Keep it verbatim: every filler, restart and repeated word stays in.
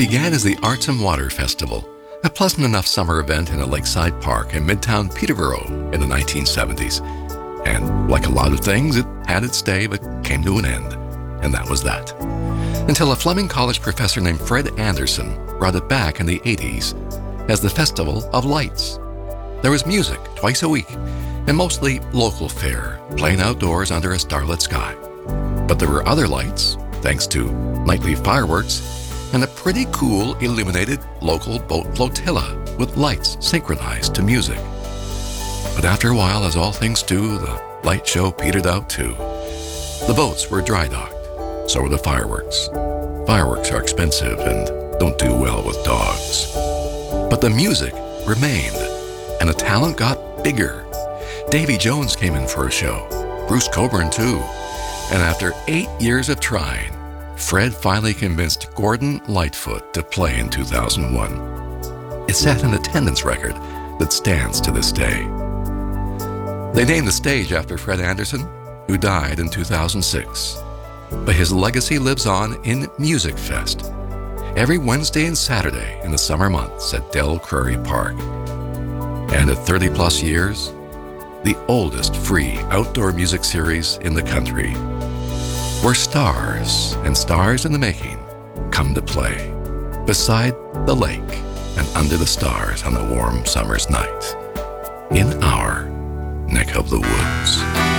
began as the Arts and Water Festival, a pleasant enough summer event in a lakeside park in Midtown Peterborough in the nineteen seventies. And like a lot of things, it had its day but came to an end. And that was that. Until a Fleming College professor named Fred Anderson brought it back in the eighties as the Festival of Lights. There was music twice a week and mostly local fare, playing outdoors under a starlit sky. But there were other lights, thanks to nightly fireworks and a pretty cool illuminated local boat flotilla with lights synchronized to music. But after a while, as all things do, the light show petered out too. The boats were dry docked, so were the fireworks. Fireworks are expensive and don't do well with dogs. But the music remained, and the talent got bigger. Davy Jones came in for a show, Bruce Cockburn too, and after eight years of trying, Fred finally convinced Gordon Lightfoot to play in two thousand one. It set an attendance record that stands to this day. They named the stage after Fred Anderson, who died in two thousand six. But his legacy lives on in Music Fest, every Wednesday and Saturday in the summer months at Del Curry Park. And at thirty plus years, the oldest free outdoor music series in the country, where stars and stars in the making come to play beside the lake and under the stars on a warm summer's night in our neck of the woods.